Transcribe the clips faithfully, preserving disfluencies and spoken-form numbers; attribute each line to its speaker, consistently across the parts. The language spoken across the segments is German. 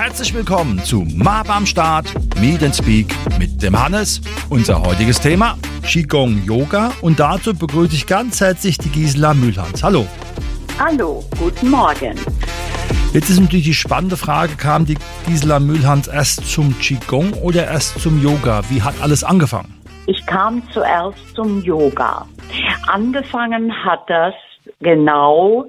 Speaker 1: Herzlich willkommen zu M A B am Start, Meet and Speak mit dem Hannes. Unser heutiges Thema Qigong Yoga und dazu begrüße ich ganz herzlich die Gisela Mühlhans. Hallo.
Speaker 2: Hallo, guten Morgen.
Speaker 1: Jetzt ist natürlich die spannende Frage, kam die Gisela Mühlhans erst zum Qigong oder erst zum Yoga? Wie hat alles angefangen?
Speaker 2: Ich kam zuerst zum Yoga. Angefangen hat das genau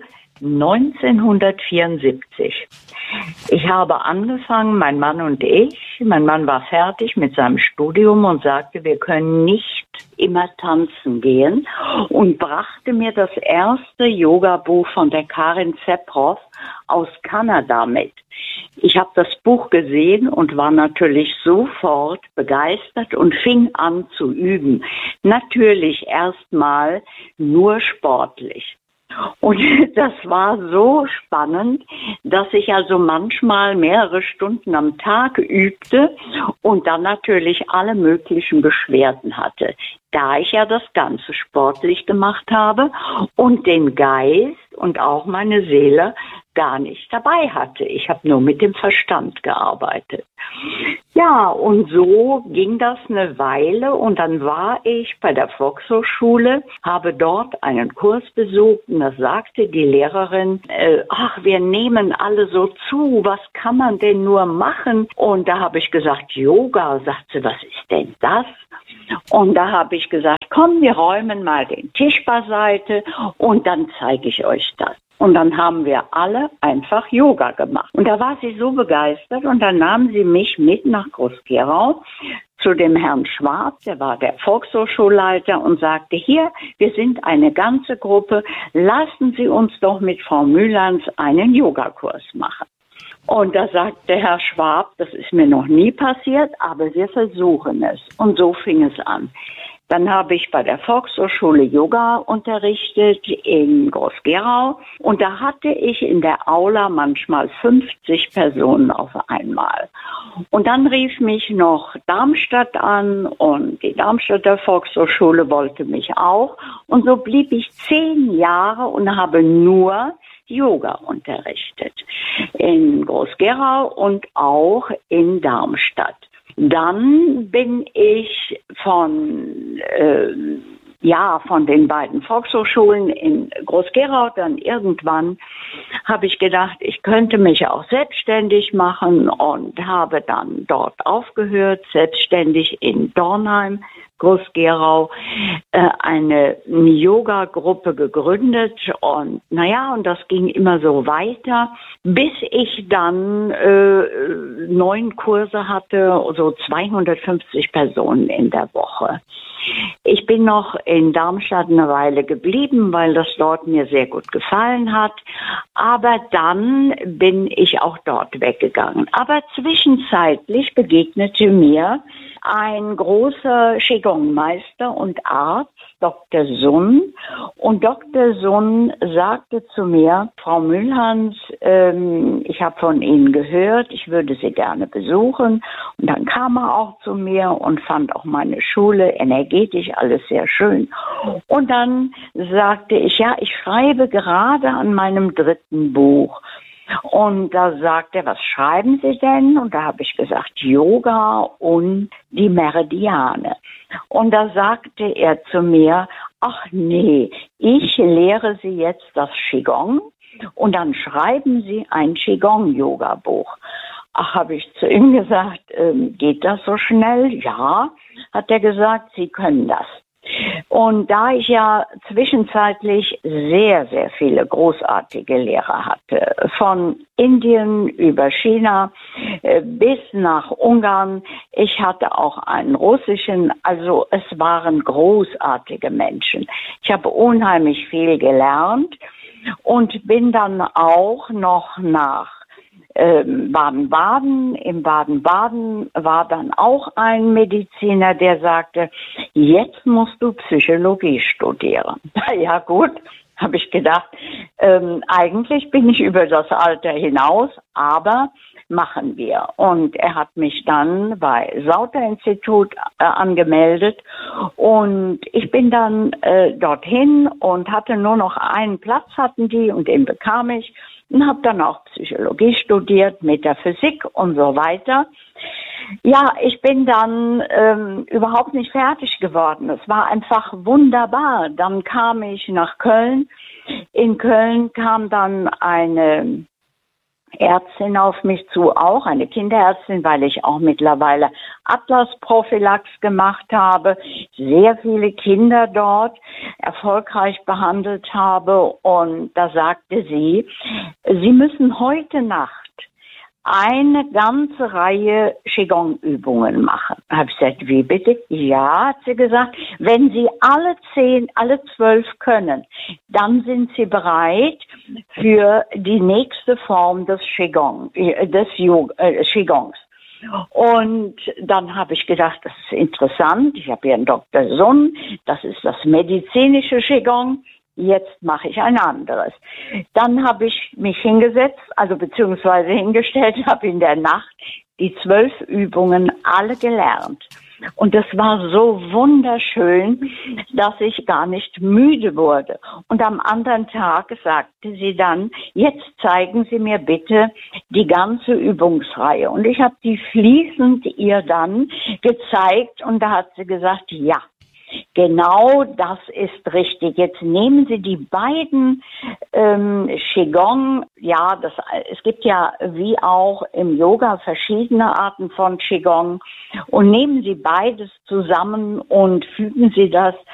Speaker 2: neunzehnhundertvierundsiebzig. Ich habe angefangen, mein Mann und ich, mein Mann war fertig mit seinem Studium und sagte, wir können nicht immer tanzen gehen und brachte mir das erste Yoga-Buch von der Karin Zeproff aus Kanada mit. Ich habe das Buch gesehen und war natürlich sofort begeistert und fing an zu üben. Natürlich erstmal nur sportlich. Und das war so spannend, dass ich also manchmal mehrere Stunden am Tag übte und dann natürlich alle möglichen Beschwerden hatte. Da ich ja das Ganze sportlich gemacht habe und den Geist und auch meine Seele gar nicht dabei hatte. Ich habe nur mit dem Verstand gearbeitet. Ja, und so ging das eine Weile und dann war ich bei der Volkshochschule, habe dort einen Kurs besucht und da sagte die Lehrerin, äh, ach, wir nehmen alle so zu, was kann man denn nur machen? Und da habe ich gesagt, Yoga. Sagt sie, was ist denn das? Und da habe ich gesagt, komm, wir räumen mal den Tisch beiseite und dann zeige ich euch das. Und dann haben wir alle einfach Yoga gemacht. Und da war sie so begeistert und dann nahm sie mich mit nach Groß-Gerau zu dem Herrn Schwab, der war der Volkshochschulleiter und sagte, hier, wir sind eine ganze Gruppe, lassen Sie uns doch mit Frau Mühlhans einen Yogakurs machen. Und da sagte Herr Schwab, das ist mir noch nie passiert, aber wir versuchen es. Und so fing es an. Dann habe ich bei der Volkshochschule Yoga unterrichtet in Groß-Gerau und da hatte ich in der Aula manchmal fünfzig Personen auf einmal. Und dann rief mich noch Darmstadt an und die Darmstädter Volkshochschule wollte mich auch. Und so blieb ich zehn Jahre und habe nur Yoga unterrichtet in Groß-Gerau und auch in Darmstadt. Dann bin ich von, äh, ja, von den beiden Volkshochschulen in Groß-Gerau, dann irgendwann habe ich gedacht, ich könnte mich auch selbstständig machen und habe dann dort aufgehört, selbstständig in Dornheim, Groß-Gerau, äh, eine Yoga-Gruppe gegründet und naja, und das ging immer so weiter, bis ich dann äh, neun Kurse hatte, so zweihundertfünfzig Personen in der Woche. Ich bin noch in Darmstadt eine Weile geblieben, weil das dort mir sehr gut gefallen hat. Aber dann bin ich auch dort weggegangen. Aber zwischenzeitlich begegnete mir ein großer Qigong-Meister und Arzt, Doktor Sun. Und Doktor Sun sagte zu mir, Frau Mühlhans, ähm, ich habe von Ihnen gehört, ich würde Sie gerne besuchen. Und dann kam er auch zu mir und fand auch meine Schule energetisch alles sehr schön. Und dann sagte ich, ja, ich schreibe gerade an meinem dritten Buch. Und da sagte er, was schreiben Sie denn? Und da habe ich gesagt, Yoga und die Meridiane. Und da sagte er zu mir, ach nee, ich lehre Sie jetzt das Qigong und dann schreiben Sie ein Qigong-Yoga-Buch. Ach, habe ich zu ihm gesagt, ähm, geht das so schnell? Ja, hat er gesagt, Sie können das. Und da ich ja zwischenzeitlich sehr, sehr viele großartige Lehrer hatte, von Indien über China äh, bis nach Ungarn, ich hatte auch einen russischen, also es waren großartige Menschen. Ich habe unheimlich viel gelernt und bin dann auch noch nach Baden-Baden. Im Baden-Baden war dann auch ein Mediziner, der sagte, jetzt musst du Psychologie studieren. Na ja, gut, habe ich gedacht, ähm, eigentlich bin ich über das Alter hinaus, aber machen wir. Und er hat mich dann bei Sauter-Institut äh, angemeldet und ich bin dann äh, dorthin und hatte nur noch einen Platz, hatten die, und den bekam ich. und habe dann auch Psychologie studiert, Metaphysik und so weiter. Ja, ich bin dann ähm, überhaupt nicht fertig geworden. Es war einfach wunderbar. Dann kam ich nach Köln. In Köln kam dann eine Ärztin auf mich zu, auch eine Kinderärztin, weil ich auch mittlerweile Atlas-Prophylax gemacht habe, sehr viele Kinder dort erfolgreich behandelt habe. Und da sagte sie, Sie müssen heute Nacht eine ganze Reihe Qigong-Übungen machen. Da habe ich gesagt, wie bitte? Ja, hat sie gesagt, wenn Sie alle zehn, alle zwölf können, dann sind Sie bereit für die nächste Form des Qigong, des Yoga, äh, Qigongs. Und dann habe ich gedacht, das ist interessant. Ich habe hier einen Doktor Sun, das ist das medizinische Qigong. Jetzt mache ich ein anderes. Dann habe ich mich hingesetzt, also beziehungsweise hingestellt, habe in der Nacht die zwölf Übungen alle gelernt. Und das war so wunderschön, dass ich gar nicht müde wurde. Und am anderen Tag sagte sie dann, jetzt zeigen Sie mir bitte die ganze Übungsreihe. Und ich habe die fließend ihr dann gezeigt und da hat sie gesagt, ja. Genau, das ist richtig. Jetzt nehmen Sie die beiden ähm, Qigong, ja, das, es gibt ja wie auch im Yoga verschiedene Arten von Qigong und nehmen Sie beides zusammen und fügen Sie das